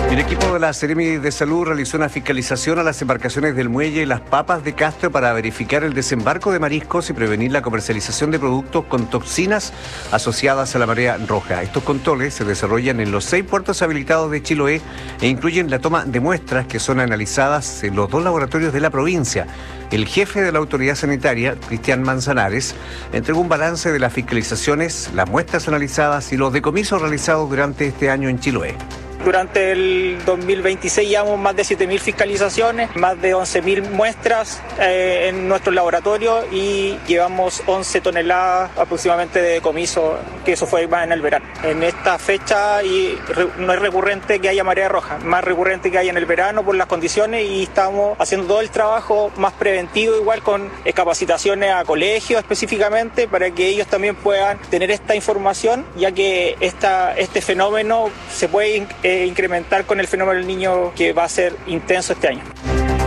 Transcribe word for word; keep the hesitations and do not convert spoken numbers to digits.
El equipo de la Seremi de Salud realizó una fiscalización a las embarcaciones del Muelle y Las Papas de Castro para verificar el desembarco de mariscos y prevenir la comercialización de productos con toxinas asociadas a la marea roja. Estos controles se desarrollan en los seis puertos habilitados de Chiloé e incluyen la toma de muestras que son analizadas en los dos laboratorios de la provincia. El jefe de la autoridad sanitaria, Cristian Manzanares, entregó un balance de las fiscalizaciones, las muestras analizadas y los decomisos realizados durante este año en Chiloé. Durante el dos mil veintiséis llevamos más de siete mil fiscalizaciones, más de once mil muestras eh, en nuestros laboratorios y llevamos once toneladas aproximadamente de decomiso, que eso fue más en el verano. En esta fecha y re, no es recurrente que haya marea roja, más recurrente que haya en el verano por las condiciones, y estamos haciendo todo el trabajo más preventivo, igual con eh, capacitaciones a colegios específicamente, para que ellos también puedan tener esta información, ya que esta, este fenómeno se puede eh, incrementar con el fenómeno del niño, que va a ser intenso este año.